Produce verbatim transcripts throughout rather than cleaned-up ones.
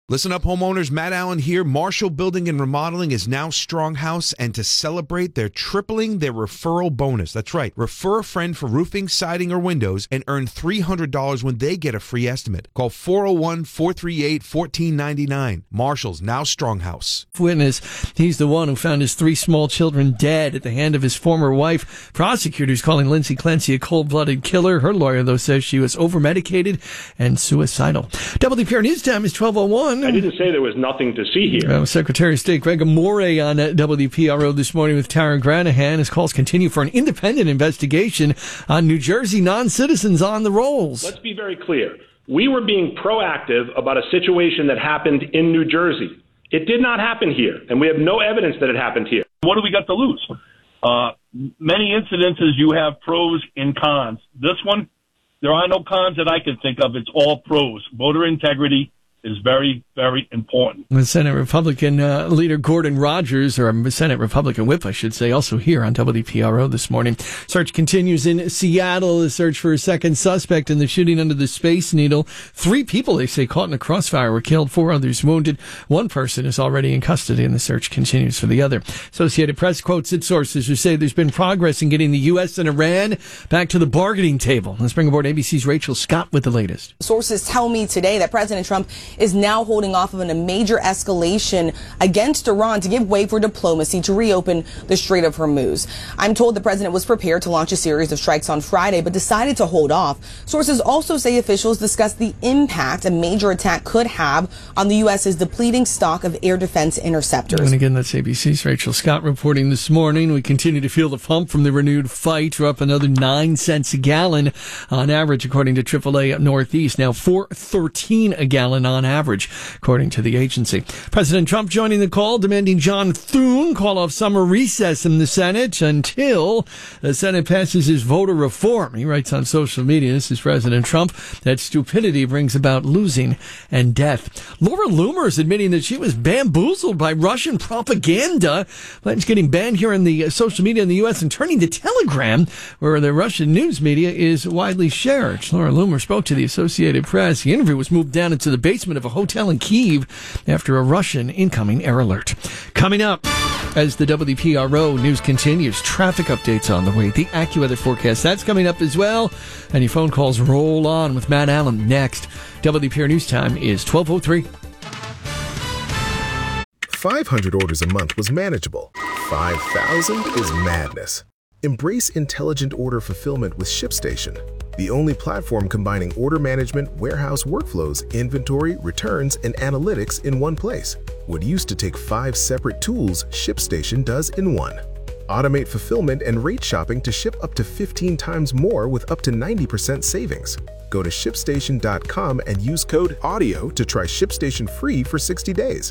Listen up, homeowners. Matt Allen here. Marshall Building and Remodeling is now Stronghouse, and to celebrate, they're tripling their referral bonus. That's right. Refer a friend for roofing, siding, or windows and earn three hundred dollars when they get a free estimate. Call four oh one, four three eight, one four nine nine. Marshall's now Stronghouse. Witness, he's the one who found his three small children dead at the hand of his former wife. Prosecutors calling Lindsay Clancy a cold-blooded killer. Her lawyer, though, says she was over-medicated and suicidal. W P R News time is twelve oh one. I didn't say there was nothing to see here. Uh, Secretary of State Greg Amore on uh, W P R O this morning with Tara Granahan as calls continue for an independent investigation on New Jersey non-citizens on the rolls. Let's be very clear. We were being proactive about a situation that happened in New Jersey. It did not happen here, and we have no evidence that it happened here. What do we got to lose? Uh, many incidences, you have pros and cons. This one, there are no cons that I can think of. It's all pros. Voter integrity is very, very important. The Senate Republican uh, leader Gordon Rogers, or Senate Republican whip, I should say, also here on W P R O this morning. Search continues in Seattle. The search for a second suspect in the shooting under the Space Needle. Three people, they say, caught in a crossfire were killed. Four others wounded. One person is already in custody, and the search continues for the other. Associated Press quotes its sources who say there's been progress in getting the U S and Iran back to the bargaining table. Let's bring aboard A B C's Rachel Scott with the latest. Sources tell me today that President Trump is now holding off of a major escalation against Iran to give way for diplomacy to reopen the Strait of Hormuz. I'm told the president was prepared to launch a series of strikes on Friday, but decided to hold off. Sources also say officials discussed the impact a major attack could have on the U S's depleting stock of air defense interceptors. And again, that's A B C's Rachel Scott reporting this morning. We continue to feel the pump from the renewed fight. We're up another nine cents a gallon on average, according to triple A Northeast. Now four thirteen a gallon on average, according to the agency. President Trump joining the call, demanding John Thune call off summer recess in the Senate until the Senate passes his voter reform. He writes on social media, this is President Trump, that stupidity brings about losing and death. Laura Loomer is admitting that she was bamboozled by Russian propaganda. It's getting banned here in the social media in the U S and turning to Telegram, where the Russian news media is widely shared. Laura Loomer spoke to the Associated Press. The interview was moved down into the basement of a hotel in Kyiv after a Russian incoming air alert. Coming up, as the W P R O news continues, traffic updates on the way, the AccuWeather forecast, that's coming up as well. And your phone calls roll on with Matt Allen next. W P R News time is twelve oh three. five hundred orders a month was manageable. five thousand is madness. Embrace intelligent order fulfillment with ShipStation, the only platform combining order management, warehouse workflows, inventory, returns, and analytics in one place. What used to take five separate tools, ShipStation does in one. Automate fulfillment and rate shopping to ship up to fifteen times more with up to ninety percent savings. Go to ship station dot com and use code AUDIO to try ShipStation free for sixty days.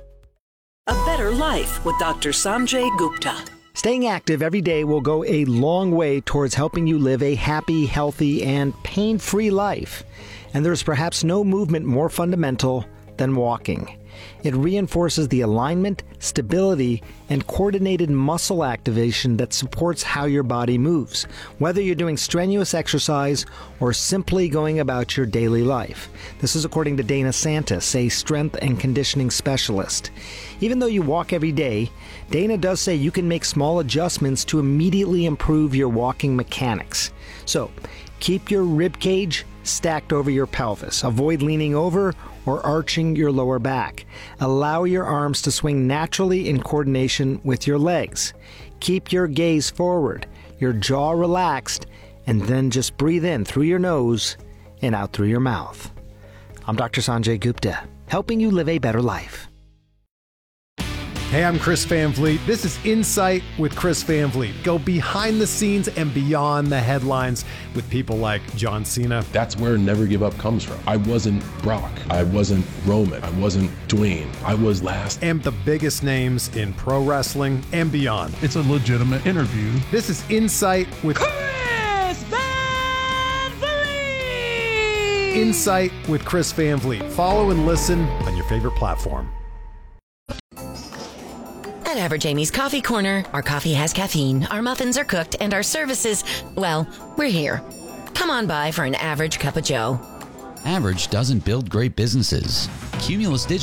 A better life with Doctor Sanjay Gupta. Staying active every day will go a long way towards helping you live a happy, healthy, and pain-free life. And there's perhaps no movement more fundamental than walking. It reinforces the alignment, stability, and coordinated muscle activation that supports how your body moves, whether you're doing strenuous exercise or simply going about your daily life. This is according to Dana Santis, a strength and conditioning specialist. Even though you walk every day, Dana does say you can make small adjustments to immediately improve your walking mechanics. So, keep your rib cage stacked over your pelvis. Avoid leaning over or arching your lower back. Allow your arms to swing naturally in coordination with your legs. Keep your gaze forward, your jaw relaxed, and then just breathe in through your nose and out through your mouth. I'm Doctor Sanjay Gupta, helping you live a better life. Hey, I'm Chris Van Vliet. This is Insight with Chris Van Vliet. Go behind the scenes and beyond the headlines with people like John Cena. That's where Never Give Up comes from. I wasn't Brock. I wasn't Roman. I wasn't Dwayne. I was last. And the biggest names in pro wrestling and beyond. It's a legitimate interview. This is Insight with Chris Van Vliet. Insight with Chris Van Vliet. Follow and listen on your favorite platform. At Average Amy's Coffee Corner, our coffee has caffeine, our muffins are cooked, and our services, well, we're here. Come on by for an average cup of joe. Average doesn't build great businesses. Cumulus Digital